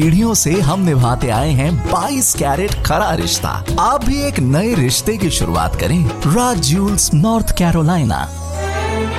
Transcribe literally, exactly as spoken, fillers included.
पीढ़ियों से हम निभाते आए हैं बाईस कैरेट खरा रिश्ता। आप भी एक नए रिश्ते की शुरुआत करें। राज ज्यूल्स, नॉर्थ कैरोलिना।